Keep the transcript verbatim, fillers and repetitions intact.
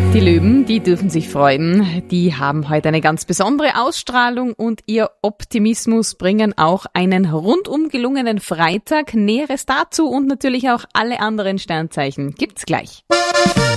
Die Löwen, die dürfen sich freuen. Die haben heute eine ganz besondere Ausstrahlung und ihr Optimismus bringen auch einen rundum gelungenen Freitag. Näheres dazu und natürlich auch alle anderen Sternzeichen gibt's gleich.